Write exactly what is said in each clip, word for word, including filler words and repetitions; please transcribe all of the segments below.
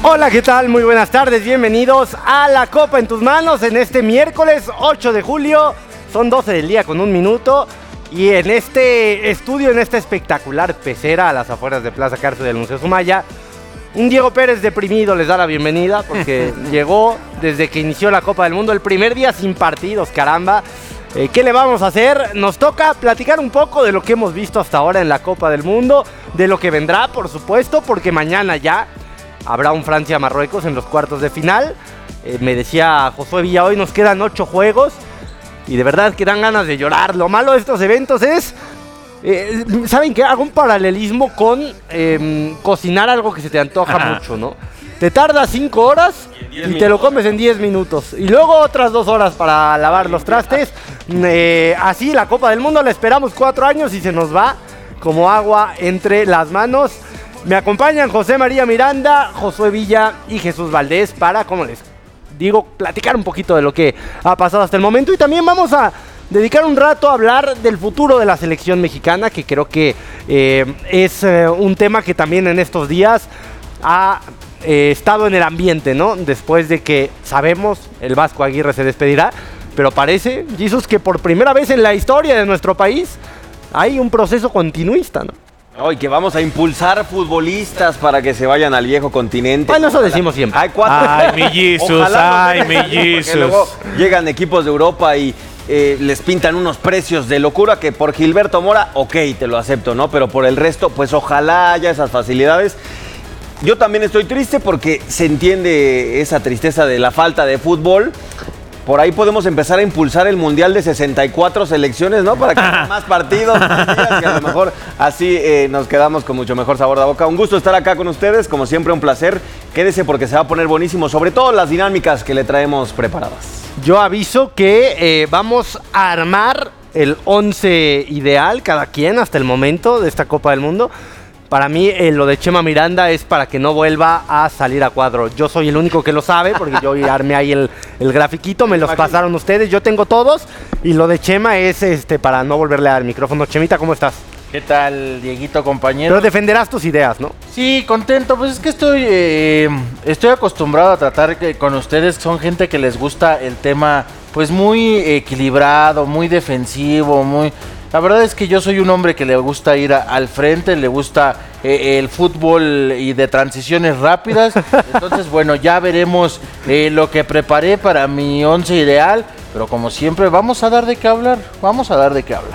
Hola, ¿qué tal? Muy buenas tardes, bienvenidos a La Copa en tus manos en este miércoles ocho de julio. Son doce del día con un minuto y en este estudio, en esta espectacular pecera a las afueras de Plaza Carso del Museo Sumaya, un Diego Pérez deprimido les da la bienvenida porque llegó desde que inició la Copa del Mundo, el primer día sin partidos, caramba. Eh, ¿Qué le vamos a hacer? Nos toca platicar un poco de lo que hemos visto hasta ahora en la Copa del Mundo, de lo que vendrá, por supuesto, porque mañana ya habrá un Francia-Marruecos en los cuartos de final. Eh, me decía Josué Villa, hoy nos quedan ocho juegos y de verdad que dan ganas de llorar. Lo malo de estos eventos es, eh, ¿saben qué? Hago un paralelismo con eh, cocinar algo que se te antoja Ajá. mucho, ¿no? Te tardas cinco horas y te lo comes en diez minutos. Y luego otras dos horas para lavar los trastes. Eh, así la Copa del Mundo la esperamos cuatro años y se nos va como agua entre las manos. Me acompañan José María Miranda, Josué Villa y Jesús Valdés para, como les digo, platicar un poquito de lo que ha pasado hasta el momento. Y también vamos a dedicar un rato a hablar del futuro de la selección mexicana, que creo que eh, es eh, un tema que también en estos días ha eh, estado en el ambiente, ¿no? Después de que sabemos el Vasco Aguirre se despedirá, pero parece, Jesús, que por primera vez en la historia de nuestro país hay un proceso continuista, ¿no? Hoy que vamos a impulsar futbolistas para que se vayan al viejo continente. Bueno, eso decimos siempre. Hay cuatro. Ay, mi Jesus, ay, mi Jesus. Luego llegan equipos de Europa y eh, les pintan unos precios de locura que por Gilberto Mora, ok, te lo acepto, ¿no? Pero por el resto, pues ojalá haya esas facilidades. Yo también estoy triste porque se entiende esa tristeza de la falta de fútbol. Por ahí podemos empezar a impulsar el Mundial de sesenta y cuatro selecciones, ¿no? Para que haya más partidos, más días, que a lo mejor así eh, nos quedamos con mucho mejor sabor de boca. Un gusto estar acá con ustedes, como siempre un placer. Quédese porque se va a poner buenísimo, sobre todo las dinámicas que le traemos preparadas. Yo aviso que eh, vamos a armar el once ideal, cada quien hasta el momento de esta Copa del Mundo. Para mí, eh, lo de Chema Miranda es para que no vuelva a salir a cuadro. Yo soy el único que lo sabe, porque yo armé ahí el, el grafiquito, me los pasaron ustedes, yo tengo todos. Y lo de Chema es este para no volverle a dar el micrófono. Chemita, ¿cómo estás? ¿Qué tal, Dieguito, compañero? Pero defenderás tus ideas, ¿no? Sí, contento. Pues es que estoy, eh, estoy acostumbrado a tratar que con ustedes. Son gente que les gusta el tema, pues muy equilibrado, muy defensivo, muy... La verdad es que yo soy un hombre que le gusta ir a, al frente, le gusta eh, el fútbol y de transiciones rápidas. Entonces, bueno, ya veremos eh, lo que preparé para mi once ideal. Pero como siempre, vamos a dar de qué hablar. Vamos a dar de qué hablar.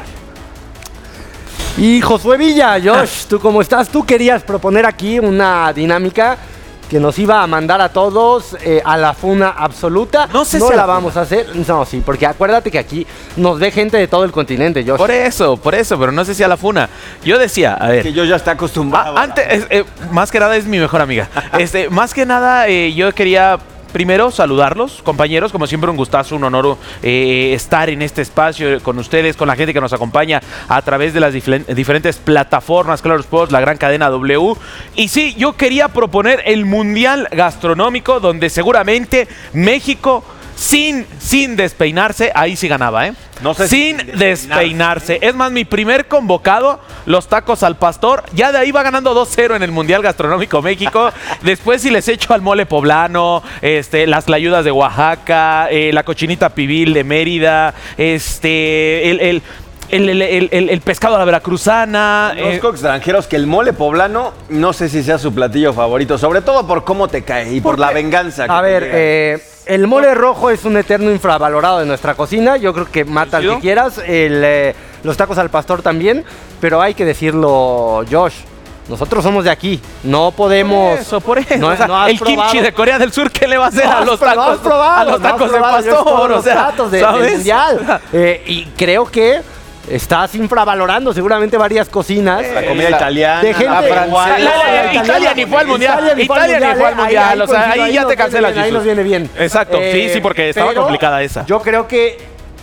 Y Josué Villa, Josh, ¿tú cómo estás? Tú querías proponer aquí una dinámica que nos iba a mandar a todos eh, a la funa absoluta. No sé no si la la vamos funa. a hacer. No, sí, porque acuérdate que aquí nos ve gente de todo el continente, Josh. Por eso, por eso, pero no sé si a la funa. Yo decía, a ver. Que yo ya está acostumbrado. a- antes, es, eh, más que nada es mi mejor amiga. Este, más que nada, eh, yo quería primero saludarlos, compañeros, como siempre un gustazo, un honor eh, estar en este espacio con ustedes, con la gente que nos acompaña a través de las difl- diferentes plataformas, Claro Sports, la gran cadena W. Y sí, yo quería proponer el Mundial Gastronómico, donde seguramente México, sin, sin despeinarse, ahí sí ganaba, ¿eh? No sé sin si despeinarse. despeinarse. Es más, mi primer convocado, los tacos al pastor. Ya de ahí va ganando dos cero en el Mundial Gastronómico México. Después si les echo al mole poblano, este, las tlayudas de Oaxaca, eh, la cochinita pibil de Mérida, este, el... el El, el, el, el, el pescado a la veracruzana. Conozco eh, extranjeros que el mole poblano no sé si sea su platillo favorito, sobre todo por cómo te cae y por, por la venganza. Que a ver, llega. eh, el mole rojo es un eterno infravalorado de nuestra cocina. Yo creo que mata al que quieras. El, eh, los tacos al pastor también. Pero hay que decirlo, Josh. Nosotros somos de aquí, no podemos... Por eso, por eso. No, o sea, no has el probado. kimchi de Corea del Sur, ¿qué le va a hacer No a has los pro- no tacos? has probado, a los no has tacos de probado, yo pastor, todos o los sea, platos de- ¿sabes? del mundial. Eh, y creo que estás infravalorando seguramente varias cocinas. La comida Eh, italiana, de gente la La- francesa. la- la- Italia ni fue al mundial. Italia ni fue al mundial. O sea, ahí ya te cancelas, Ahí nos Jesús. viene bien. Exacto, sí, Eh, sí, porque estaba pero complicada esa. Yo creo que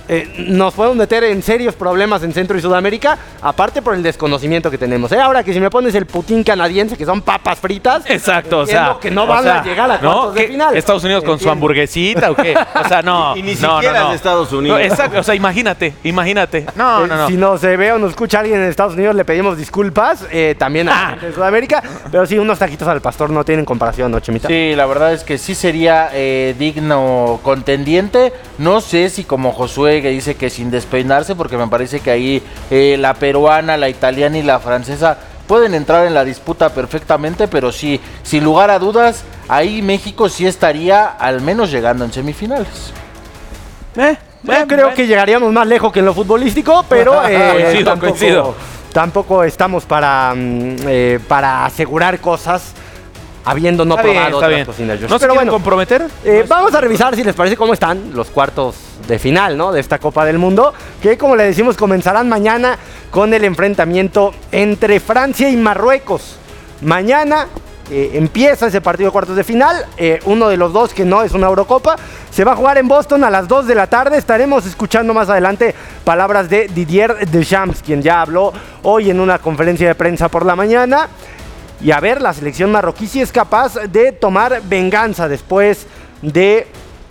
eh, nos podemos meter en serios problemas en Centro y Sudamérica, aparte por el desconocimiento que tenemos. ¿eh? Ahora que si me pones el Putin canadiense, que son papas fritas, Exacto, o sea, que no van o sea, a llegar a ¿no? cuartos de ¿Qué? final. ¿Estados Unidos con su Entiendo. hamburguesita o qué? O sea, no. Y ni no, siquiera no, no. es de Estados Unidos. No, exacto, o sea, imagínate, imagínate. No, Eh, no, no. Si nos eh, ve o nos escucha alguien en Estados Unidos, le pedimos disculpas, eh, también a la Ah. gente de Sudamérica, pero sí, unos taquitos al pastor no tienen comparación, ¿no, Chemita? Sí, la verdad es que sí sería eh, digno contendiente. No sé si como Josué, que dice que sin despeinarse, porque me parece que ahí eh, la peruana, la italiana y la francesa pueden entrar en la disputa perfectamente, pero sí, sin lugar a dudas, ahí México sí estaría al menos llegando en semifinales. Eh, Yo eh, creo eh. que llegaríamos más lejos que en lo futbolístico, pero eh, Coincido, tampoco, coincido. tampoco estamos para, mm, eh, para asegurar cosas habiendo no Está bien, probado está otras bien. cocinas. Josh. ¿No se Pero quieren bueno, comprometer? eh, vamos a revisar si les parece cómo están los cuartos de final, ¿no? De esta Copa del Mundo, que como le decimos comenzarán mañana con el enfrentamiento entre Francia y Marruecos. Mañana eh, empieza ese partido de cuartos de final, eh, uno de los dos que no es una Eurocopa, se va a jugar en Boston a las dos de la tarde. Estaremos escuchando más adelante palabras de Didier Deschamps, quien ya habló hoy en una conferencia de prensa por la mañana. Y a ver, la selección marroquí sí es capaz de tomar venganza después de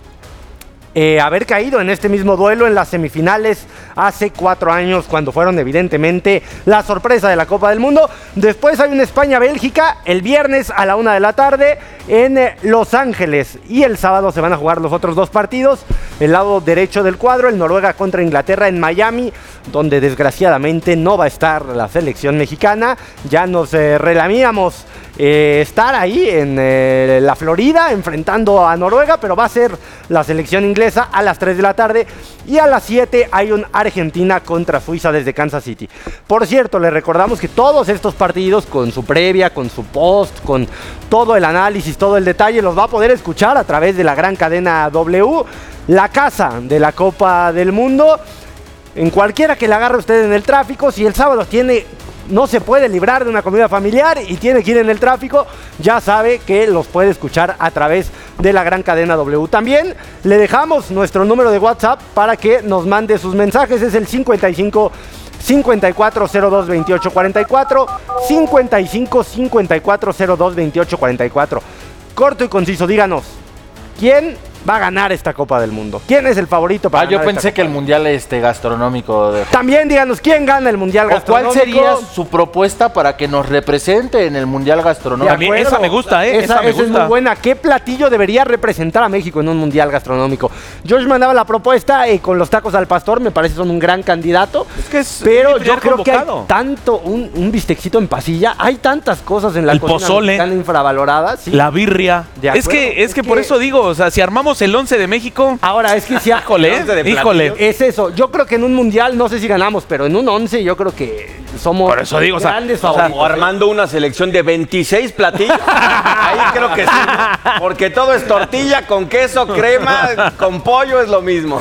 eh, haber caído en este mismo duelo en las semifinales hace cuatro años, cuando fueron evidentemente la sorpresa de la Copa del Mundo. Después hay una España-Bélgica el viernes a la una de la tarde en eh, Los Ángeles. Y el sábado se van a jugar los otros dos partidos. El lado derecho del cuadro, el Noruega contra Inglaterra en Miami, donde desgraciadamente no va a estar la selección mexicana. Ya nos eh, relamíamos eh, estar ahí en eh, la Florida enfrentando a Noruega, pero va a ser la selección inglesa a las tres de la tarde. Y a las siete hay un Argentina contra Suiza desde Kansas City. Por cierto, les recordamos que todos estos partidos, con su previa, con su post, con todo el análisis, todo el detalle, los va a poder escuchar a través de la gran cadena W, la casa de la Copa del Mundo. En cualquiera que la agarre usted en el tráfico, si el sábado tiene, no se puede librar de una comida familiar y tiene que ir en el tráfico, ya sabe que los puede escuchar a través de la gran cadena W. También le dejamos nuestro número de WhatsApp para que nos mande sus mensajes. Es el cincuenta y cinco cincuenta y cuatro cero dos veintiocho cuarenta y cuatro, cincuenta y cinco cincuenta y cuatro cero dos veintiocho cuarenta y cuatro. Corto y conciso, díganos, ¿quién va a ganar esta Copa del Mundo? ¿Quién es el favorito para Ah, yo ganar esta pensé Copa? que el mundial este gastronómico de... También díganos, ¿quién gana el Mundial ¿O Gastronómico? cuál sería su propuesta para que nos represente en el mundial gastronómico? A mí esa me gusta, ¿eh? Esa, Esa me esa es gusta. muy buena. ¿Qué platillo debería representar a México en un Mundial Gastronómico? George mandaba la propuesta eh, con los tacos al pastor, me parece son un gran candidato. Es que es Pero mi yo primer creo que hay convocado. tanto, un, un bistecito en pasilla, hay tantas cosas en la El cocina pozole. mexicana infravaloradas. ¿sí? La birria. De Es acuerdo. que, es Es que por que- eso digo, o sea, si armamos el once de México, Ahora, es que si híjole, once de híjole. es eso. Yo creo que en un Mundial, no sé si ganamos, pero en un once yo creo que somos Por eso digo, o sea, grandes o sea, favoritos. O armando una selección de veintiséis platillos. Ahí creo que sí. Porque todo es tortilla con queso, crema, con pollo es lo mismo.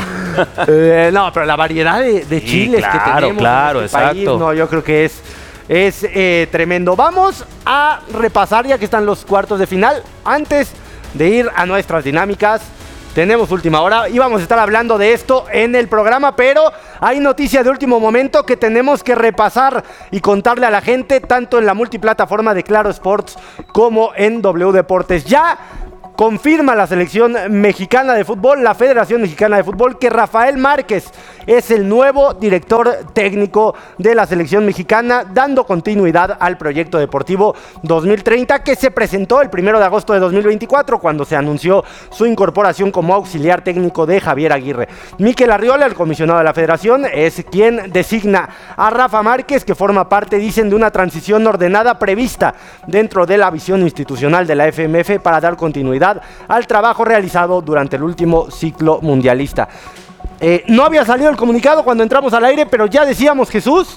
Eh, no, pero la variedad de, de Sí, chiles que claro, tenemos claro, en este país, exacto. no, yo creo que es, es eh, tremendo. Vamos a repasar ya que están los cuartos de final. Antes de ir a nuestras dinámicas, tenemos última hora y vamos a estar hablando de esto en el programa, pero hay noticia de último momento que tenemos que repasar y contarle a la gente, tanto en la multiplataforma de Claro Sports como en W Deportes. Ya confirma la selección mexicana de fútbol, la Federación Mexicana de Fútbol, que Rafael Márquez es el nuevo director técnico de la selección mexicana, dando continuidad al proyecto deportivo dos mil treinta que se presentó el primero de agosto de dos mil veinticuatro, cuando se anunció su incorporación como auxiliar técnico de Javier Aguirre. Mikel Arriola, el comisionado de la federación, es quien designa a Rafa Márquez, que forma parte, dicen, de una transición ordenada prevista dentro de la visión institucional de la F M F para dar continuidad al trabajo realizado durante el último ciclo mundialista. Eh, no había salido el comunicado cuando entramos al aire, pero ya decíamos, Jesús,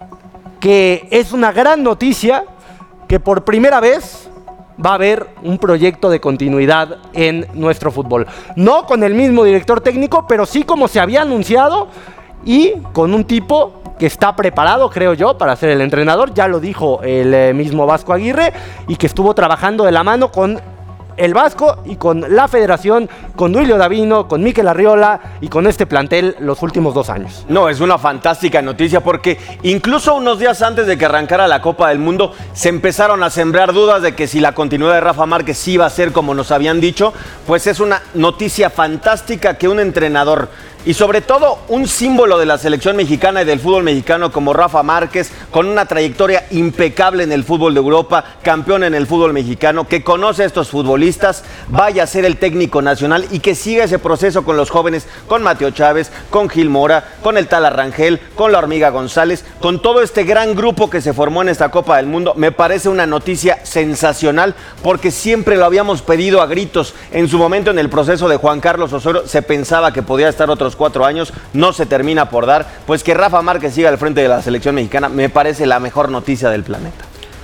que es una gran noticia que por primera vez va a haber un proyecto de continuidad en nuestro fútbol. No con el mismo director técnico, pero sí como se había anunciado y con un tipo que está preparado, creo yo, para ser el entrenador. Ya lo dijo el eh, mismo Vasco Aguirre, y que estuvo trabajando de la mano con el Vasco y con la Federación, con Duilio Davino, con Mikel Arriola y con este plantel los últimos dos años. No, es una fantástica noticia porque incluso unos días antes de que arrancara la Copa del Mundo se empezaron a sembrar dudas de que si la continuidad de Rafa Márquez sí iba a ser como nos habían dicho. Pues es una noticia fantástica que un entrenador y sobre todo un símbolo de la selección mexicana y del fútbol mexicano como Rafa Márquez, con una trayectoria impecable en el fútbol de Europa, campeón en el fútbol mexicano, que conoce a estos futbolistas, vaya a ser el técnico nacional y que siga ese proceso con los jóvenes, con Mateo Chávez, con Gil Mora, con el Tala Rangel, con la Hormiga González, con todo este gran grupo que se formó en esta Copa del Mundo. Me parece una noticia sensacional porque siempre lo habíamos pedido a gritos. En su momento, en el proceso de Juan Carlos Osorio, se pensaba que podía estar otros cuatro años, no se termina por dar. Pues que Rafa Márquez siga al frente de la selección mexicana me parece la mejor noticia del planeta.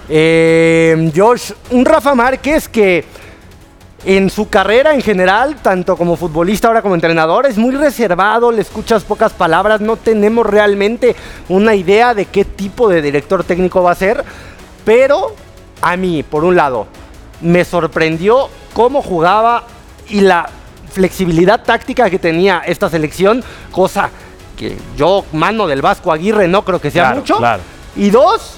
Eh, Josh, un Rafa Márquez que en su carrera en general, tanto como futbolista ahora como entrenador, es muy reservado, le escuchas pocas palabras, no tenemos realmente una idea de qué tipo de director técnico va a ser, pero a mí, por un lado, me sorprendió cómo jugaba y la flexibilidad táctica que tenía esta selección, cosa que yo, mano del Vasco Aguirre, no creo que sea Claro, mucho. claro. Y dos,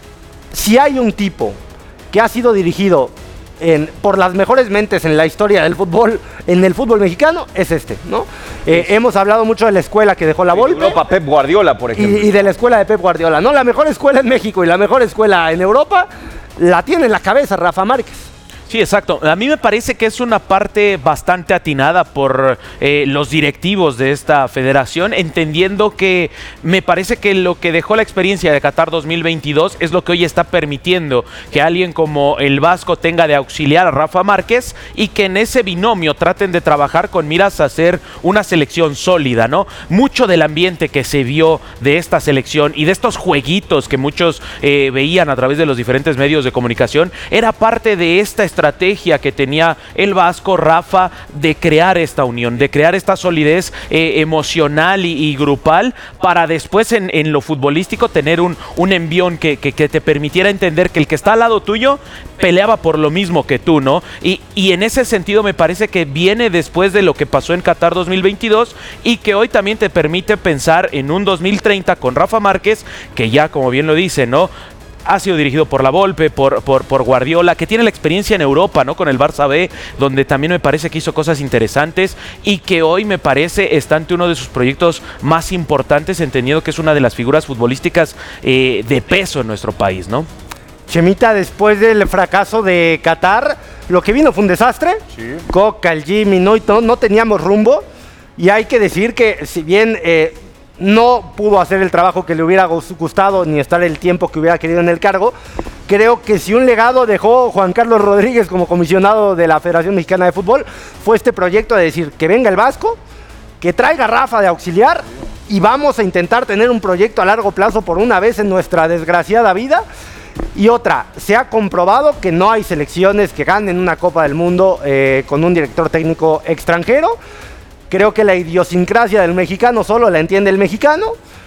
si hay un tipo que ha sido dirigido en, por las mejores mentes en la historia del fútbol, en el fútbol mexicano, es este, ¿no? Eh, hemos hablado mucho de la escuela que dejó la En Volpe. Europa, Pep Guardiola, por ejemplo. Y, y de la escuela de Pep Guardiola, ¿no? La mejor escuela en México y la mejor escuela en Europa la tiene en la cabeza Rafa Márquez. Sí, exacto. A mí me parece que es una parte bastante atinada por eh, los directivos de esta federación, entendiendo que me parece que lo que dejó la experiencia de Qatar dos mil veintidós es lo que hoy está permitiendo que alguien como el Vasco tenga de auxiliar a Rafa Márquez y que en ese binomio traten de trabajar con miras a hacer una selección sólida, ¿no? Mucho del ambiente que se vio de esta selección y de estos jueguitos que muchos eh, veían a través de los diferentes medios de comunicación era parte de esta estrategia estrategia que tenía el Vasco, Rafa, de crear esta unión, de crear esta solidez eh, emocional y, y grupal para después en, en lo futbolístico tener un, un envión que, que, que te permitiera entender que el que está al lado tuyo peleaba por lo mismo que tú, ¿no? Y, y en ese sentido me parece que viene después de lo que pasó en Qatar dos mil veintidós y que hoy también te permite pensar en un dos mil treinta con Rafa Márquez, que ya, como bien lo dice, ¿no?, ha sido dirigido por la Volpe, por, por, por Guardiola, que tiene la experiencia en Europa, ¿no?, con el Barça B, donde también me parece que hizo cosas interesantes y que hoy me parece está ante uno de sus proyectos más importantes, entendiendo que es una de las figuras futbolísticas eh, de peso en nuestro país, ¿no? Chemita, después del fracaso de Qatar, lo que vino fue un desastre. Sí. Coca, el Jimmy, no, no, no teníamos rumbo. Y hay que decir que si bien eh, no pudo hacer el trabajo que le hubiera gustado ni estar el tiempo que hubiera querido en el cargo, creo que si un legado dejó Juan Carlos Rodríguez como comisionado de la Federación Mexicana de Fútbol, fue este proyecto de decir que venga el Vasco, que traiga a Rafa de auxiliar y vamos a intentar tener un proyecto a largo plazo por una vez en nuestra desgraciada vida. Y otra, se ha comprobado que no hay selecciones que ganen una Copa del Mundo eh, con un director técnico extranjero. Creo que la idiosincrasia del mexicano solo la entiende el mexicano.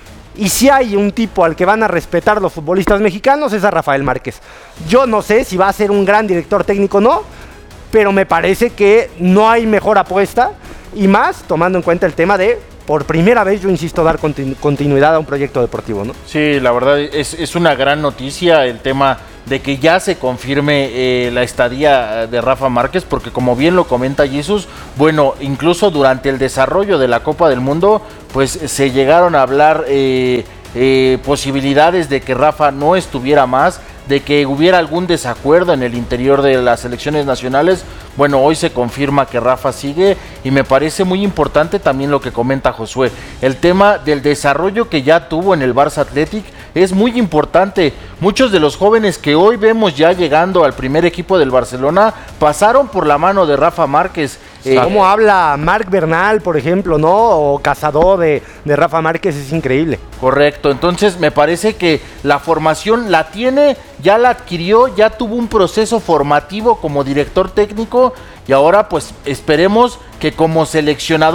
Y si hay un tipo al que van a respetar los futbolistas mexicanos es a Rafael Márquez. Yo no sé si va a ser un gran director técnico o no, pero me parece que no hay mejor apuesta. Y más tomando en cuenta el tema de, por primera vez, yo insisto, dar continu- continuidad a un proyecto deportivo, ¿no? Sí, la verdad es, es una gran noticia el tema de que ya se confirme eh, la estadía de Rafa Márquez, porque como bien lo comenta Jesús, bueno, incluso durante el desarrollo de la Copa del Mundo, pues se llegaron a hablar eh, eh, posibilidades de que Rafa no estuviera más, de que hubiera algún desacuerdo en el interior de las selecciones nacionales. Bueno, hoy se confirma que Rafa sigue y me parece muy importante también lo que comenta Josué. El tema del desarrollo que ya tuvo en el Barça Athletic es muy importante. Muchos de los jóvenes que hoy vemos ya llegando al primer equipo del Barcelona pasaron por la mano de Rafa Márquez. Eh, ¿Cómo habla Marc Bernal, por ejemplo, no? O Casado de, de Rafa Márquez, es increíble. Correcto, entonces me parece que la formación la tiene, ya la adquirió, ya tuvo un proceso formativo como director técnico y ahora pues esperemos que como seleccionador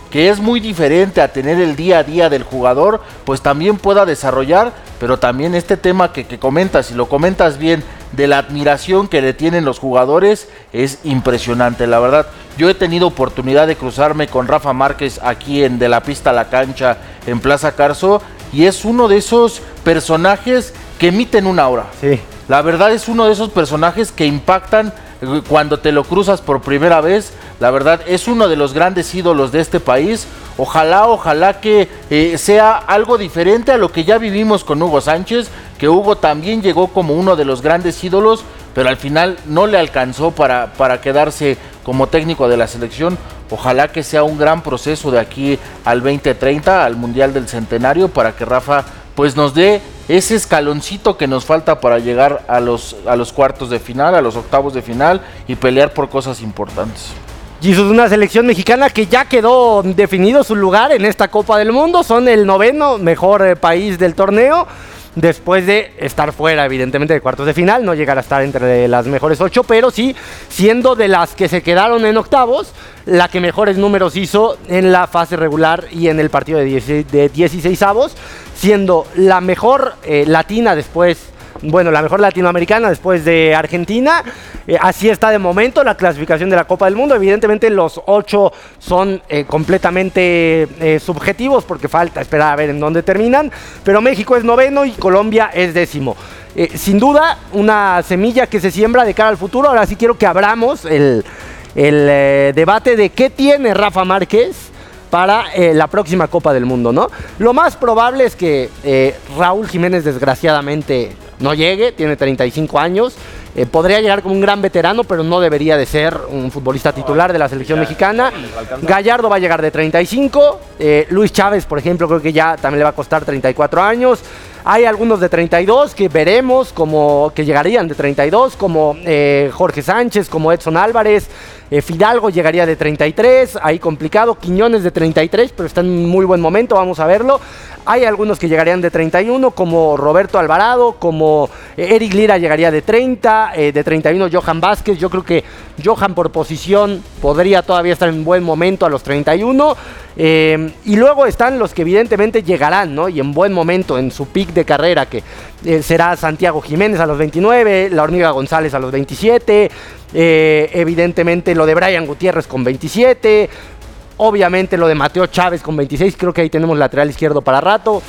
que es muy diferente a tener el día a día del jugador, pues también pueda desarrollar, pero también este tema que, que comentas, y lo comentas bien, de la admiración que le tienen los jugadores, es impresionante, la verdad. Yo he tenido oportunidad de cruzarme con Rafa Márquez aquí en De la Pista a la Cancha, en Plaza Carso, y es uno de esos personajes que emiten una aura. Sí. La verdad es uno de esos personajes que impactan cuando te lo cruzas por primera vez. La verdad es uno de los grandes ídolos de este país. Ojalá, ojalá que eh, sea algo diferente a lo que ya vivimos con Hugo Sánchez, que Hugo también llegó como uno de los grandes ídolos, pero al final no le alcanzó para, para quedarse como técnico de la selección. Ojalá que sea un gran proceso de aquí al veinte treinta, al Mundial del Centenario, para que Rafa pues nos dé ese escaloncito que nos falta para llegar a los, a los cuartos de final, a los octavos de final y pelear por cosas importantes. Jesús, una selección mexicana que ya quedó definido su lugar en esta Copa del Mundo. Son el noveno mejor eh, país del torneo, después de estar fuera, evidentemente, de cuartos de final, no llegar a estar entre las mejores ocho, pero sí siendo de las que se quedaron en octavos, la que mejores números hizo en la fase regular y en el partido de dieciseisavos, siendo la mejor eh, latina después, bueno, la mejor latinoamericana después de Argentina. Eh, así está de momento la clasificación de la Copa del Mundo. Evidentemente los ocho son eh, completamente eh, subjetivos, porque falta esperar a ver en dónde terminan, pero México es noveno y Colombia es décimo. Eh, sin duda, una semilla que se siembra de cara al futuro. Ahora sí quiero que abramos el, el eh, debate de qué tiene Rafa Márquez para eh, la próxima Copa del Mundo, ¿no? Lo más probable es que eh, Raúl Jiménez, desgraciadamente, no llegue, tiene treinta y cinco años, eh, podría llegar como un gran veterano, pero no debería de ser un futbolista titular de la selección mexicana. Gallardo va a llegar de treinta y cinco, eh, Luis Chávez, por ejemplo, creo que ya también le va a costar treinta y cuatro años. Hay algunos de treinta y dos que veremos, como que llegarían de treinta y dos, como eh, Jorge Sánchez, como Edson Álvarez. eh, Fidalgo llegaría de treinta y tres, ahí complicado. Quiñones de treinta y tres, pero está en muy buen momento, vamos a verlo. Hay algunos que llegarían de treinta y uno, como Roberto Alvarado, como eh, Eric Lira llegaría de treinta, eh, de treinta y uno Johan Vázquez. Yo creo que Johan por posición podría todavía estar en buen momento a los treinta y uno. Eh, y luego están los que evidentemente llegarán, ¿no? Y en buen momento, en su pick de carrera, que eh, será Santiago Jiménez a los veintinueve, La Hormiga González a los veintisiete, eh, evidentemente lo de Brian Gutiérrez con veintisiete, obviamente lo de Mateo Chávez con veintiséis, creo que ahí tenemos lateral izquierdo para rato.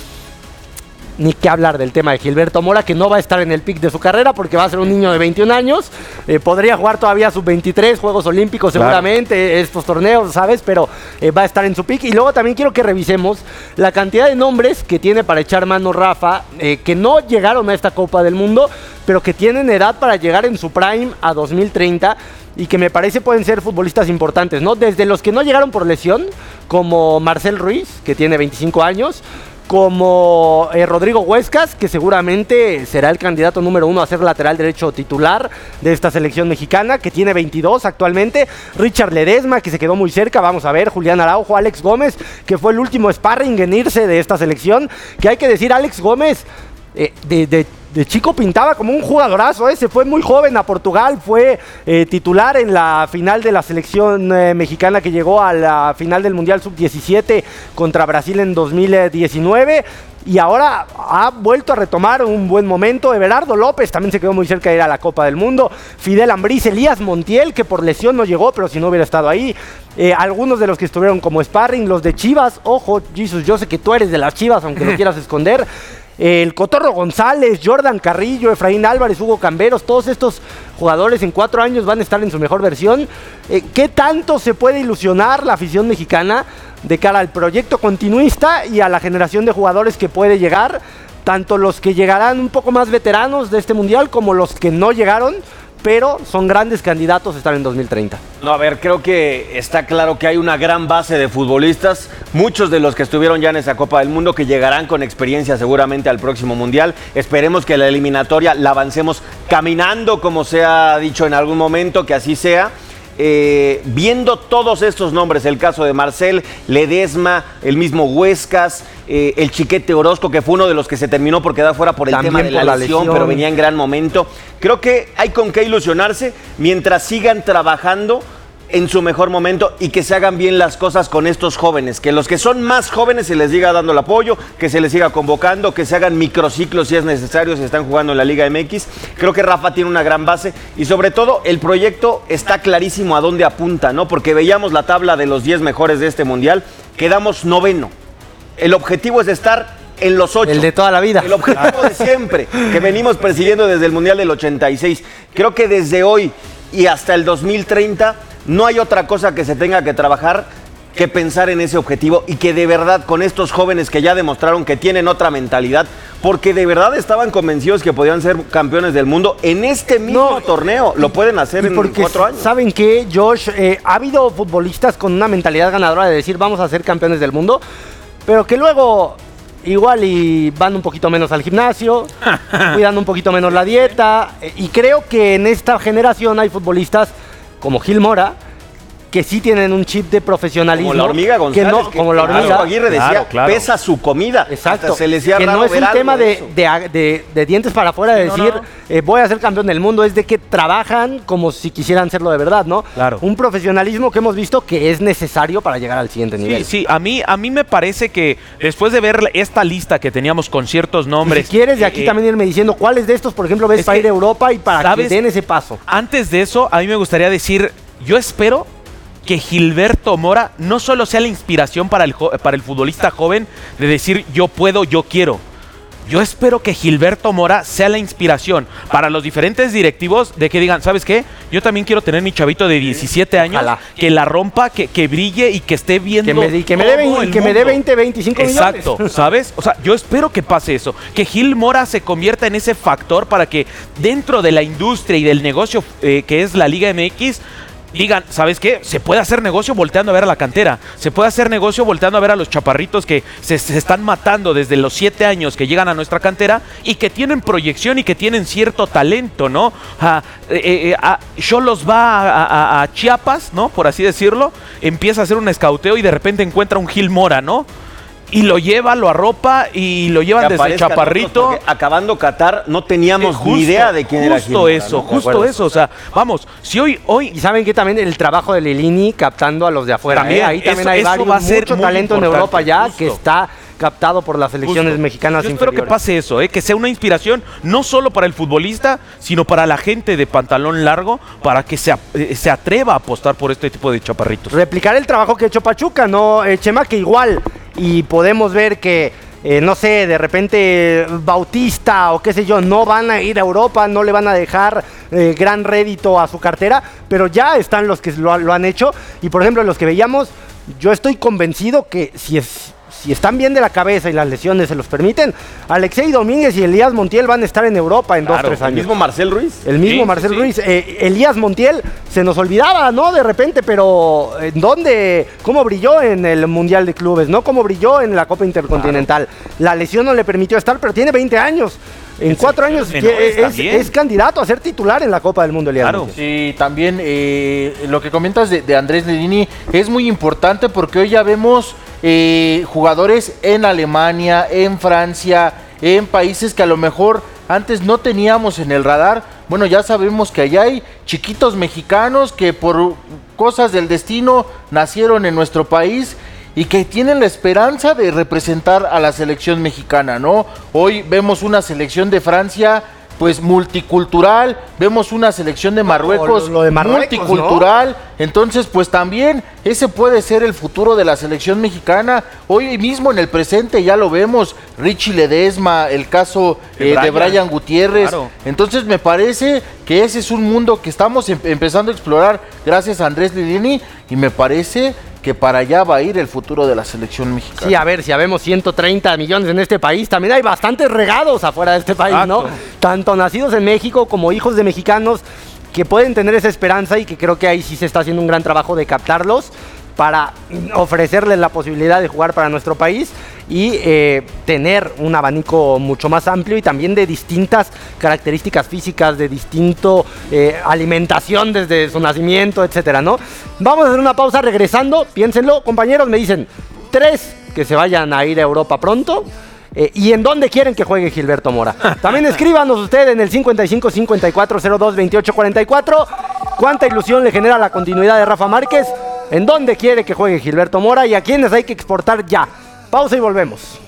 Ni que hablar del tema de Gilberto Mora, que no va a estar en el pick de su carrera porque va a ser un niño de veintiún años. Eh, podría jugar todavía sub veintitrés, Juegos Olímpicos seguramente, claro, estos torneos, ¿sabes? Pero eh, va a estar en su pick. Y luego también quiero que revisemos la cantidad de nombres que tiene para echar mano Rafa, eh, que no llegaron a esta Copa del Mundo, pero que tienen edad para llegar en su prime a dos mil treinta. Y que me parece pueden ser futbolistas importantes, ¿no? Desde los que no llegaron por lesión, como Marcel Ruiz, que tiene veinticinco años, como eh, Rodrigo Huescas, que seguramente será el candidato número uno a ser lateral derecho titular de esta selección mexicana, que tiene veintidós actualmente. Richard Ledesma, que se quedó muy cerca, vamos a ver. Julián Araujo, Alex Gómez, que fue el último sparring en irse de esta selección, que hay que decir, Alex Gómez eh, de, de De chico pintaba como un jugadorazo, ¿eh? Se fue muy joven a Portugal, fue eh, titular en la final de la selección eh, mexicana que llegó a la final del Mundial sub diecisiete contra Brasil en dos mil diecinueve. Y ahora ha vuelto a retomar un buen momento. Everardo López también se quedó muy cerca de ir a la Copa del Mundo. Fidel Ambriz, Elías Montiel, que por lesión no llegó, pero si no hubiera estado ahí. Eh, algunos de los que estuvieron como sparring, los de Chivas. Ojo, Jesus, yo sé que tú eres de las Chivas, aunque lo quieras esconder. El Cotorro González, Jordan Carrillo, Efraín Álvarez, Hugo Camberos, todos estos jugadores en cuatro años van a estar en su mejor versión. Eh, ¿Qué tanto se puede ilusionar la afición mexicana de cara al proyecto continuista y a la generación de jugadores que puede llegar? Tanto los que llegarán un poco más veteranos de este mundial como los que no llegaron, pero son grandes candidatos a estar en dos mil treinta. No, a ver, creo que está claro que hay una gran base de futbolistas, muchos de los que estuvieron ya en esa Copa del Mundo, que llegarán con experiencia seguramente al próximo Mundial. Esperemos que la eliminatoria la avancemos caminando, como se ha dicho en algún momento, que así sea. Eh, viendo todos estos nombres, el caso de Marcel, Ledesma, el mismo Huescas, eh, el Chiquete Orozco, que fue uno de los que se terminó por quedar fuera por el También tema de la, la lesión, lesión, pero venía en gran momento. Creo que hay con qué ilusionarse mientras sigan trabajando en su mejor momento y que se hagan bien las cosas con estos jóvenes, que los que son más jóvenes se les siga dando el apoyo, que se les siga convocando, que se hagan microciclos si es necesario, si están jugando en la Liga M X. Creo que Rafa tiene una gran base y sobre todo el proyecto está clarísimo a dónde apunta, ¿no? Porque veíamos la tabla de los diez mejores de este mundial, quedamos noveno. El objetivo es estar en los ocho. El de toda la vida. El objetivo de siempre, que venimos persiguiendo desde el Mundial del ochenta y seis. Creo que desde hoy y hasta el dos mil treinta no hay otra cosa que se tenga que trabajar que pensar en ese objetivo y que de verdad con estos jóvenes que ya demostraron que tienen otra mentalidad, porque de verdad estaban convencidos que podían ser campeones del mundo en este mismo No, torneo. Lo pueden hacer en cuatro años. ¿Saben qué, Josh? Eh, ha habido futbolistas con una mentalidad ganadora de decir vamos a ser campeones del mundo, pero que luego igual y van un poquito menos al gimnasio, cuidando un poquito menos la dieta. eh, Y creo que en esta generación hay futbolistas como Gil Mora, que sí tienen un chip de profesionalismo. Como la hormiga González. Que no, que como la hormiga. Claro, Aguirre decía, Claro, claro. pesa su comida. Exacto. Hasta se le decía que raro no es ver un algo tema de de, eso. de, de- de dientes para afuera de No, decir no. eh, voy a ser campeón del mundo, es de que trabajan como si quisieran serlo de verdad, ¿no? Claro. Un profesionalismo que hemos visto que es necesario para llegar al siguiente nivel. Sí, sí, a mí, a mí me parece que después de ver esta lista que teníamos con ciertos Y nombres... si quieres de aquí eh, también irme diciendo cuáles de estos, por ejemplo, ves es para que, ir a Europa y para que ¿sabes? den ese paso. Antes de eso, a mí me gustaría decir, yo espero que Gilberto Mora no solo sea la inspiración para el, jo- para el futbolista joven de decir yo puedo, yo quiero. Yo espero que Gilberto Mora sea la inspiración para los diferentes directivos de que digan, ¿sabes qué? Yo también quiero tener mi chavito de diecisiete años, Ojalá. que la rompa, que, que brille y que esté viendo Que me, di- que me dé, todo vein- el que me dé mundo. veinte, veinticinco Exacto, millones. ¿sabes? O sea, yo espero que pase eso, que Gil Mora se convierta en ese factor para que dentro de la industria y del negocio eh, que es la Liga M X, digan, ¿sabes qué? Se puede hacer negocio volteando a ver a la cantera, se puede hacer negocio volteando a ver a los chaparritos que se, se están matando desde los siete años que llegan a nuestra cantera y que tienen proyección y que tienen cierto talento, ¿no? Ah, eh, eh, ah, Xolos va a, a- a Chiapas, ¿no? Por así decirlo, empieza a hacer un escauteo y de repente encuentra un Gil Mora, ¿no? Y lo lleva, lo arropa y lo llevan Que desde aparezcan chaparrito. otros, porque acabando Qatar no teníamos Eh, justo, ni idea de quién era Gil Justo Mora, eso, ¿no? De justo acuerdo. eso. O sea, vamos, si hoy, hoy Y saben que también el trabajo de Lilini captando a los de afuera. También, ¿eh? Ahí también eso- hay eso varios, va a ser mucho muy talento en importante, Europa ya justo. que está captado por las selecciones Justo. mexicanas Yo espero que inferiores. pase eso, ¿eh? Que sea una inspiración no solo para el futbolista, sino para la gente de pantalón largo, para que se, a- eh, se atreva a apostar por este tipo de chaparritos. Replicar el trabajo que ha hecho Pachuca, ¿no, eh, Chema? Que igual, y podemos ver que, eh, no sé, de repente Bautista o qué sé yo, no van a ir a Europa, no le van a dejar eh, gran rédito a su cartera, pero ya están los que lo, ha- lo han hecho. Y por ejemplo, los que veíamos, yo estoy convencido que si es... Si están bien de la cabeza y las lesiones se los permiten, Alexei Domínguez y Elías Montiel van a estar en Europa en Claro, dos, tres El años. mismo Marcel Ruiz. El mismo Sí, Marcel sí. Ruiz. Eh, Elías Montiel se nos olvidaba, ¿no? De repente, pero ¿en dónde? ¿Cómo brilló en el Mundial de Clubes, no? ¿Cómo brilló en la Copa Intercontinental? La lesión no le permitió estar, pero tiene veinte años. En cuatro años menores que- es, también. es candidato a ser titular en la Copa del Mundo, Elías Claro. Montiel. Sí, también eh, lo que comentas de, de Andrés Lilini es muy importante porque hoy ya vemos eh, jugadores en Alemania, en Francia, en países que a lo mejor antes no teníamos en el radar. Bueno, ya sabemos que allá hay chiquitos mexicanos que por cosas del destino nacieron en nuestro país y que tienen la esperanza de representar a la selección mexicana, ¿no? Hoy vemos una selección de Francia pues multicultural, vemos una selección de Marruecos, lo de Marruecos, multicultural, entonces pues también ese puede ser el futuro de la selección mexicana. Hoy mismo en el presente ya lo vemos, Richie Ledesma, el caso De eh, de Brian. Brian Gutiérrez, Claro. entonces me parece que ese es un mundo que estamos em- empezando a explorar gracias a Andrés Lilini y me parece que para allá va a ir el futuro de la selección mexicana. Sí, a ver, si habemos ciento treinta millones en este país, también hay bastantes regados afuera de este país, ¿no? Exacto. Tanto nacidos en México como hijos de mexicanos que pueden tener esa esperanza y que creo que ahí sí se está haciendo un gran trabajo de captarlos para ofrecerles la posibilidad de jugar para nuestro país y eh, tener un abanico mucho más amplio y también de distintas características físicas, de distinto eh, alimentación desde su nacimiento, etcétera, ¿no? Vamos a hacer una pausa regresando, piénsenlo, compañeros, me dicen tres que se vayan a ir a Europa pronto eh, y en dónde quieren que juegue Gilberto Mora. También escríbanos usted en el cincuenta y cinco cincuenta y cuatro cero dos veintiocho cuarenta y cuatro. ¿Cuánta ilusión le genera la continuidad de Rafa Márquez? ¿En dónde quiere que juegue Gilberto Mora? ¿Y a quiénes hay que exportar ya? Pausa y volvemos.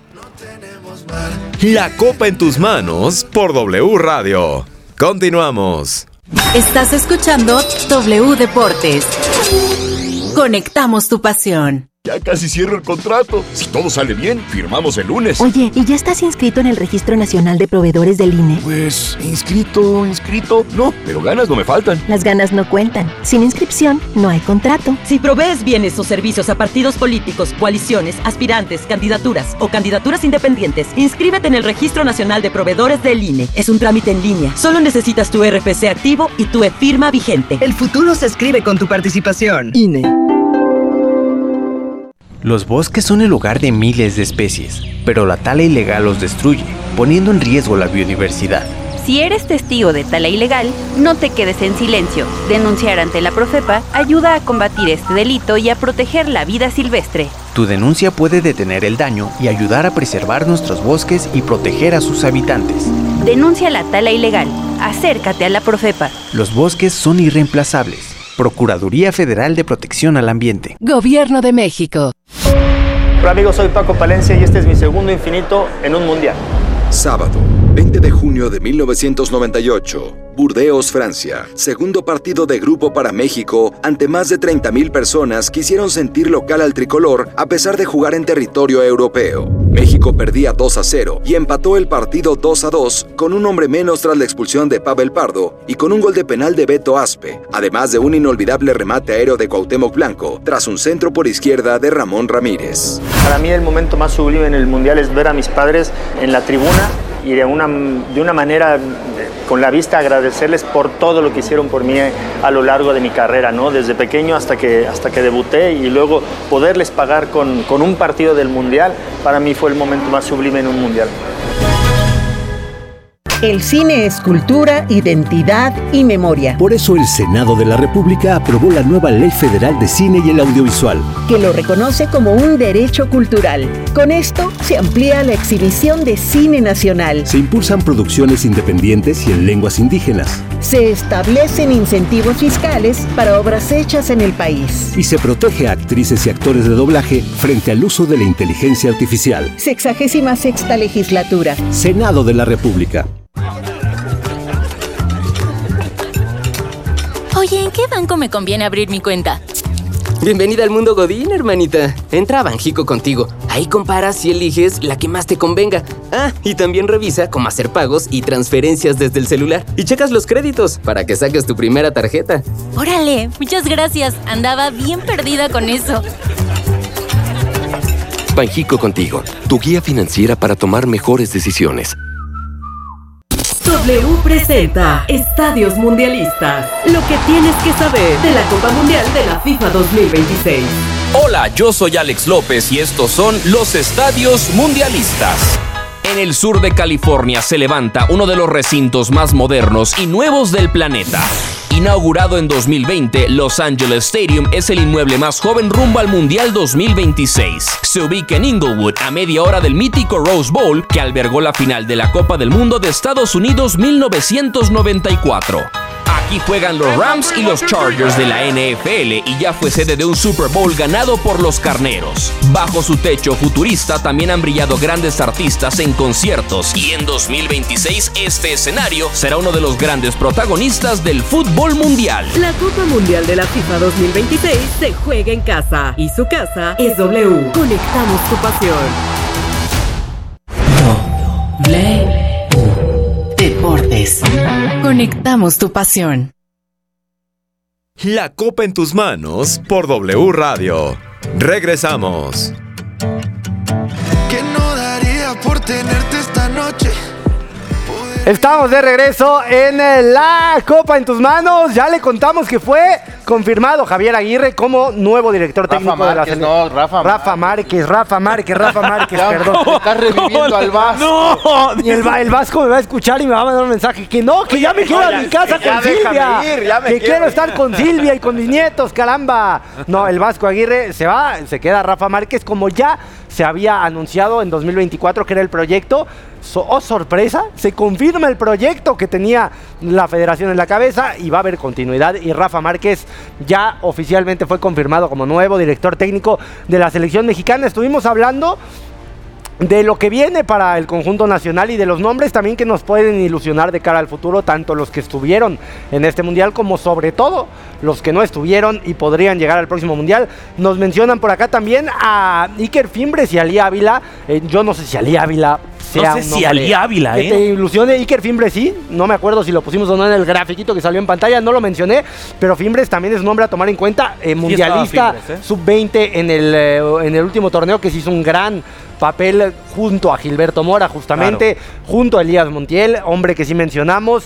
La Copa en tus manos por W Radio. Continuamos. Estás escuchando W Deportes. Conectamos tu pasión. Ya casi cierro el contrato. Si todo sale bien, firmamos el lunes. Oye, ¿y ya estás inscrito en el Registro Nacional de Proveedores del I N E? Pues, inscrito, inscrito. No, pero ganas no me faltan. Las ganas no cuentan. Sin inscripción, no hay contrato. Si provees bienes o servicios a partidos políticos, coaliciones, aspirantes, candidaturas o candidaturas independientes, inscríbete en el Registro Nacional de Proveedores del I N E. Es un trámite en línea. Solo necesitas tu R F C activo y tu e-firma vigente. El futuro se escribe con tu participación. I N E. Los bosques son el hogar de miles de especies, pero la tala ilegal los destruye, poniendo en riesgo la biodiversidad. Si eres testigo de tala ilegal, no te quedes en silencio. Denunciar ante la Profepa ayuda a combatir este delito y a proteger la vida silvestre. Tu denuncia puede detener el daño y ayudar a preservar nuestros bosques y proteger a sus habitantes. Denuncia la tala ilegal. Acércate a la Profepa. Los bosques son irreemplazables. Procuraduría Federal de Protección al Ambiente. Gobierno de México. Hola amigos, soy Paco Palencia y este es mi segundo infinito en un mundial. Sábado, veinte de junio de mil novecientos noventa y ocho, Burdeos, Francia. Segundo partido de grupo para México ante más de treinta mil personas que hicieron sentir local al tricolor a pesar de jugar en territorio europeo. México perdía dos a cero y empató el partido dos a dos con un hombre menos tras la expulsión de Pavel Pardo y con un gol de penal de Beto Aspe, además de un inolvidable remate aéreo de Cuauhtémoc Blanco tras un centro por izquierda de Ramón Ramírez. Para mí el momento más sublime en el mundial es ver a mis padres en la tribuna y de una, de una manera con la vista agradecerles por todo lo que hicieron por mí a lo largo de mi carrera, ¿no? Desde pequeño hasta que, hasta que debuté y luego poderles pagar con, con un partido del mundial, para mí fue el momento más sublime en un mundial. El cine es cultura, identidad y memoria. Por eso el Senado de la República aprobó la nueva Ley Federal de Cine y el Audiovisual, que lo reconoce como un derecho cultural. Con esto se amplía la exhibición de cine nacional. Se impulsan producciones independientes y en lenguas indígenas. Se establecen incentivos fiscales para obras hechas en el país. Y se protege a actrices y actores de doblaje frente al uso de la inteligencia artificial. Sexagésima sexta legislatura. Senado de la República. Oye, ¿en qué banco me conviene abrir mi cuenta? Bienvenida al mundo Godín, hermanita. Entra a Banjico Contigo. Ahí comparas y eliges la que más te convenga. Ah, y también revisa cómo hacer pagos y transferencias desde el celular. Y checas los créditos para que saques tu primera tarjeta. Órale, muchas gracias. Andaba bien perdida con eso. Banjico Contigo, tu guía financiera para tomar mejores decisiones. W presenta Estadios Mundialistas. Lo que tienes que saber de la Copa Mundial de la FIFA dos mil veintiséis. Hola, yo soy Alex López y estos son los Estadios Mundialistas. En el sur de California se levanta uno de los recintos más modernos y nuevos del planeta. Inaugurado en dos mil veinte, Los Angeles Stadium es el inmueble más joven rumbo al Mundial dos mil veintiséis. Se ubica en Inglewood, a media hora del mítico Rose Bowl, que albergó la final de la Copa del Mundo de Estados Unidos mil novecientos noventa y cuatro. Aquí juegan los Rams y los Chargers de la N F L y ya fue sede de un Super Bowl ganado por los Carneros. Bajo su techo futurista también han brillado grandes artistas en conciertos y en dos mil veintiséis este escenario será uno de los grandes protagonistas del fútbol mundial. La Copa Mundial de la FIFA dos mil veintiséis se juega en casa y su casa es W. Conectamos tu pasión. W Deportes. Conectamos tu pasión. La Copa en tus manos por W Radio. Regresamos. ¿Qué no daría por tenerte esta noche? Estamos de regreso en la Copa en tus manos. Ya le contamos que fue confirmado Javier Aguirre como nuevo director Rafa técnico Márquez, de la selección. no, Rafa, Rafa Márquez, Rafa Márquez, Rafa Márquez, perdón. Estás reviviendo al Vasco. No, y el, el Vasco me va a escuchar y me va a mandar un mensaje que no, que ya me quiero a mi casa con Silvia. Ir, ya me que quiero, quiero estar con Silvia y con mis nietos, caramba. No, el Vasco Aguirre se va, se queda Rafa Márquez como ya se había anunciado en dos mil veinticuatro que era el proyecto. So, oh, sorpresa, se confirma el proyecto que tenía la federación en la cabeza y va a haber continuidad, y Rafa Márquez ya oficialmente fue confirmado como nuevo director técnico de la selección mexicana. Estuvimos hablando de lo que viene para el conjunto nacional y de los nombres también que nos pueden ilusionar de cara al futuro, tanto los que estuvieron en este mundial como sobre todo los que no estuvieron y podrían llegar al próximo mundial. Nos mencionan por acá también a Iker Fimbres y a Ali Ávila. Eh, yo no sé si Ali Ávila sea no sé un si Ali Ávila, que ¿eh? te ilusione. Iker Fimbres sí, no me acuerdo si lo pusimos o no en el grafiquito que salió en pantalla, no lo mencioné, pero Fimbres también es un nombre a tomar en cuenta, eh, mundialista, Fimbres, ¿eh? sub veinte en el, eh, en el último torneo, que se hizo un gran papel junto a Gilberto Mora, justamente, claro, junto a Elías Montiel, hombre que sí mencionamos.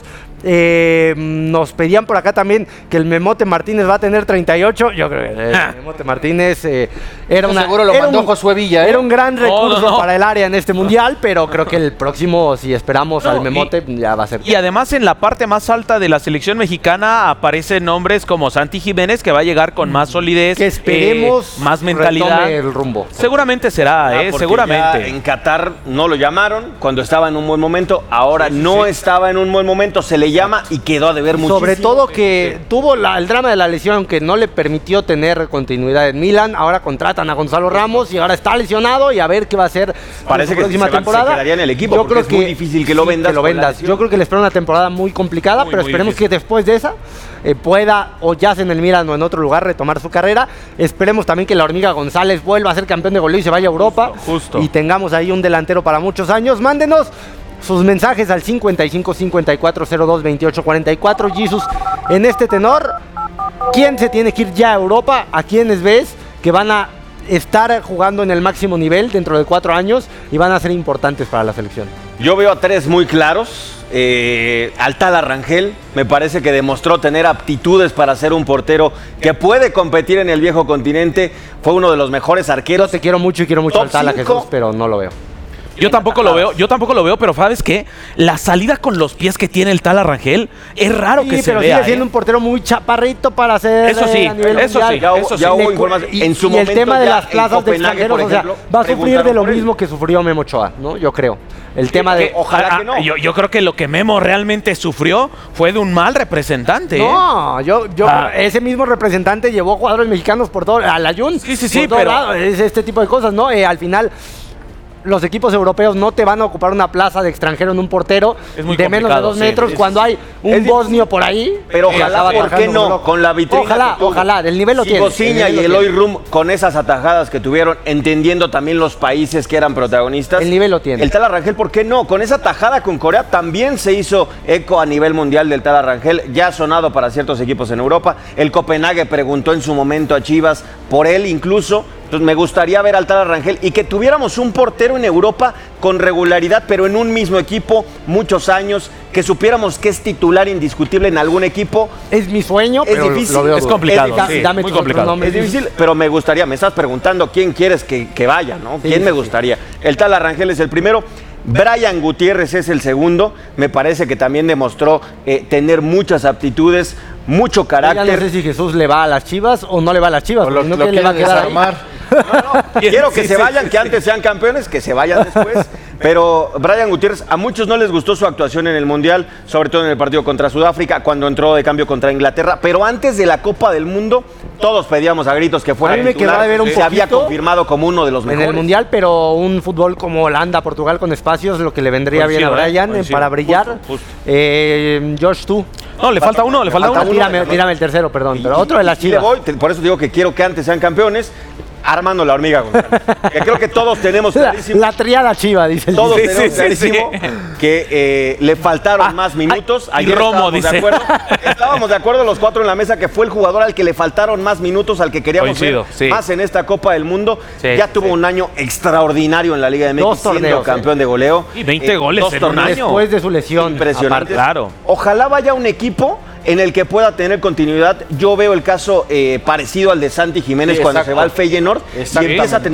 Eh, nos pedían por acá también que el Memote Martínez va a tener treinta y ocho. Yo creo que el Memote Martínez eh, era una, seguro lo era mandó un, Josué Villa, ¿eh? Era un gran recurso no, no. para el área en este mundial, pero creo que el próximo, si esperamos No, al Memote, y, ya va a ser. Y además en la parte más alta de la selección mexicana aparecen nombres como Santi Jiménez, que va a llegar con más solidez, que esperemos eh, más mentalidad. retome el rumbo. Seguramente será, Ah, eh, porque seguramente. ya en Qatar no lo llamaron cuando estaba en un buen momento, ahora sí, sí, no sí. estaba en un buen momento, se le llama y quedó a deber muchísimo. Sobre todo que sí. tuvo la, el drama de la lesión que no le permitió tener continuidad en Milan. Ahora contratan a Gonzalo Ramos y ahora está lesionado y a ver qué va a hacer. Parece en su que próxima se, va, temporada. se quedaría en el equipo. Yo creo es que muy difícil que lo sí, vendas. Que lo vendas. Yo creo que le espera una temporada muy complicada, muy, pero muy esperemos difícil. que después de esa eh, pueda, o ya sea en el Milan o en otro lugar, retomar su carrera. Esperemos también que la Hormiga González vuelva a ser campeón de goleo y se vaya a Europa. Justo, justo. Y tengamos ahí un delantero para muchos años. Mándenos sus mensajes al cincuenta y cinco cincuenta y cuatro cero dos veintiocho cuarenta y cuatro. Jesus, en este tenor, ¿quién se tiene que ir ya a Europa? ¿A quiénes ves que van a estar jugando en el máximo nivel dentro de cuatro años y van a ser importantes para la selección? Yo veo a tres muy claros. Eh, al Tala Rangel, me parece que demostró tener aptitudes para ser un portero que puede competir en el viejo continente. Fue uno de los mejores arqueros. Yo te quiero mucho y quiero mucho al Tala, Jesús, pero no lo veo. Yo tampoco lo veo, yo tampoco lo veo, pero ¿sabes qué? La salida con los pies que tiene el Tala Rangel es raro sí, que se pero vea. sigue siendo ¿eh? un portero muy chaparrito para hacer eso sí, eh, a nivel eso mundial. sí, ya, eso ya sí. hubo información. Y, en su y momento el tema de ya las plazas de extranjeros, o sea, ejemplo, va a sufrir de lo por él. mismo que sufrió Memo Ochoa, ¿no? Yo creo. El tema de... Que, ojalá que no. Yo, yo creo que lo que Memo realmente sufrió fue de un mal representante. No, ¿eh? yo, yo ah. ese mismo representante llevó jugadores mexicanos por todo, a la Jun, sí, sí, sí, por pero lado, es este tipo de cosas, ¿no? Eh, al final, los equipos europeos no te van a ocupar una plaza de extranjero en un portero de menos de dos metros sí, cuando hay un es bosnio por ahí. Pero ojalá, ¿por qué no? Con la vitrina. Ojalá, ojalá, el nivel lo tiene. Bociña y Eloy Rum, con esas atajadas que tuvieron, entendiendo también los países que eran protagonistas. El nivel lo tiene. El Tala Rangel, ¿por qué no? Con esa tajada con Corea también se hizo eco a nivel mundial del Tala Rangel, ya ha sonado para ciertos equipos en Europa. El Copenhague preguntó en su momento a Chivas por él incluso. Entonces me gustaría ver al Tala Rangel y que tuviéramos un portero en Europa con regularidad, pero en un mismo equipo, muchos años, que supiéramos que es titular indiscutible en algún equipo. Es mi sueño, es pero difícil. Lo veo es complicado, es, sí, dame muy complicado. Es difícil, pero me gustaría, me estás preguntando quién quieres que, que vaya, ¿no? Sí, ¿Quién sí, me gustaría? Sí. El Tala Rangel es el primero. Brian Gutiérrez es el segundo. Me parece que también demostró eh, tener muchas aptitudes, mucho carácter. Ya no sé si Jesús le va a las Chivas o no le va a las Chivas. O lo, no lo que le va a quedar desarmar. No, no, quiero que sí, se vayan, sí, que antes sean campeones, que se vayan después. Pero Brian Gutiérrez, a muchos no les gustó su actuación en el Mundial, sobre todo en el partido contra Sudáfrica, cuando entró de cambio contra Inglaterra. Pero antes de la Copa del Mundo, todos pedíamos a gritos que fuera a mí me titular. quedó de ver un se había confirmado como uno de los mejores. En el Mundial, pero un fútbol como Holanda, Portugal con espacios, lo que le vendría coincido, bien a Brian eh, eh, para brillar. Justo, justo. Eh, Josh, tú. No, le falta uno, le falta uno. Ah, tírame, tírame el tercero, perdón. Pero otro de las Chivas. Voy, por eso digo que quiero que antes sean campeones. Armando la Hormiga González. Que creo que todos tenemos clarísimo. La, la triada Chiva, dice el Todos sí, tenemos sí, clarísimo sí, sí. que eh, le faltaron ah, más minutos. Ay, Ayer Romo, estábamos dice. de acuerdo. Estábamos de acuerdo los cuatro en la mesa que fue el jugador al que le faltaron más minutos, al que queríamos Coincido, ver sí. más en esta Copa del Mundo. Sí, ya tuvo sí. un año extraordinario en la Liga de México, siendo torneos, campeón eh. de goleo. Y veinte Eh, goles dos en un torneos. año. Después de su lesión. Impresionante. Claro. Ojalá vaya un equipo en el que pueda tener continuidad. Yo veo el caso eh, parecido al de Santi Jiménez Sí, cuando exacto. se va al Feyenoord y empieza a tener